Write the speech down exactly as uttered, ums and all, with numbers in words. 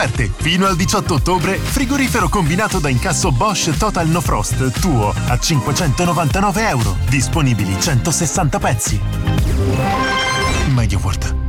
Fino al diciotto ottobre, frigorifero combinato da incasso Bosch Total No Frost tuo a cinquecentonovantanove euro. Disponibili centosessanta pezzi. MediaWorld.